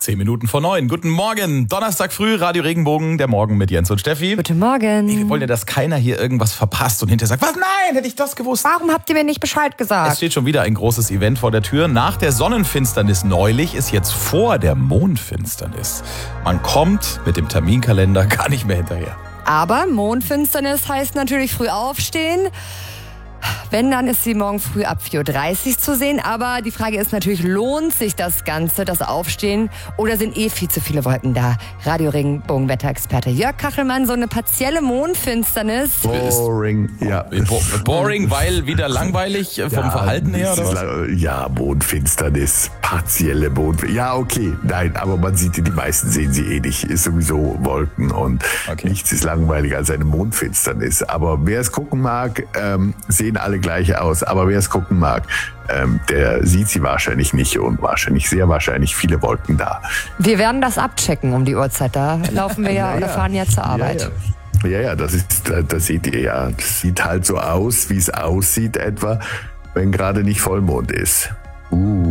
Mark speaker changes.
Speaker 1: 8:10. Guten Morgen. Donnerstag früh, Radio Regenbogen, der Morgen mit Jens und Steffi.
Speaker 2: Guten Morgen.
Speaker 1: Wir wollen ja, dass keiner hier irgendwas verpasst und hinterher sagt, was, nein, hätte ich das gewusst.
Speaker 2: Warum habt ihr mir nicht Bescheid gesagt?
Speaker 1: Es steht schon wieder ein großes Event vor der Tür. Nach der Sonnenfinsternis neulich ist jetzt vor der Mondfinsternis. Man kommt mit dem Terminkalender gar nicht mehr hinterher.
Speaker 2: Aber Mondfinsternis heißt natürlich früh aufstehen. Wenn, dann ist sie morgen früh ab 4:30 Uhr zu sehen. Aber die Frage ist natürlich, lohnt sich das Ganze, das Aufstehen? Oder sind viel zu viele Wolken da? Radio Regenbogen Wetterexperte Jörg Kachelmann, so eine partielle Mondfinsternis.
Speaker 3: Boring, ja.
Speaker 1: Boring, weil wieder langweilig vom Verhalten her? Oder was?
Speaker 3: Ja, Mondfinsternis, partielle Mondfinsternis. Ja, okay, nein, aber man sieht, die meisten sehen sie eh nicht. Ist sowieso Wolken und nichts ist langweiliger als eine Mondfinsternis. Aber wer es gucken mag, sehen alle gleich aus. Aber wer es gucken mag, der sieht sie wahrscheinlich nicht und sehr wahrscheinlich viele Wolken da.
Speaker 2: Wir werden das abchecken um die Uhrzeit. Da laufen wir oder fahren ja zur Arbeit.
Speaker 3: Ja, das seht ihr ja. Das sieht halt so aus, wie es aussieht etwa, wenn gerade nicht Vollmond ist.